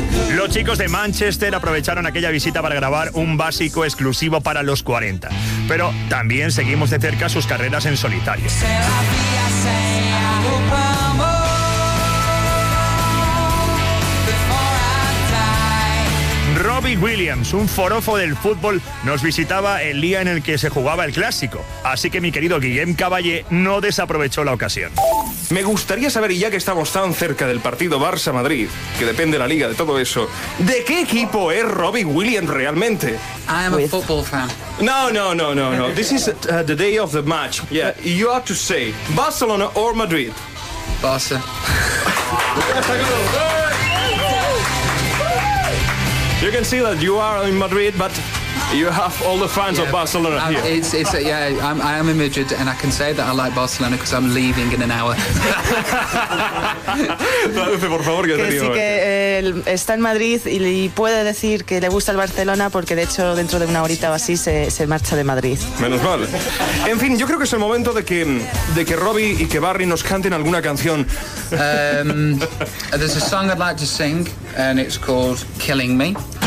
Los chicos de Manchester aprovecharon aquella visita para grabar un básico exclusivo para los 40. Pero también seguimos de cerca sus carreras en solitario. Robbie Williams, un forofo del fútbol, nos visitaba el día en el que se jugaba el clásico. Así que mi querido Guillem Caballé no desaprovechó la ocasión. Me gustaría saber, y ya que estamos tan cerca del partido Barça-Madrid, que depende la liga de todo eso, ¿de qué equipo es Robbie Williams realmente? I am a football fan. No. This is the day of the match. Yeah, you have to say Barcelona or Madrid. Barca. You can see that you are in Madrid, but you have all the fans of Barcelona here. I am in Madrid, and I can say that I like Barcelona because I'm leaving in an hour. Traduce, por favor, que sí que está en Madrid y puede decir que le gusta el Barcelona porque de hecho dentro de una horita o así se marcha de Madrid. Menos mal. En fin, yo creo que es el momento de que Robbie y que Barry nos canten alguna canción. There's a song I'd like to sing, and it's called Killing Me.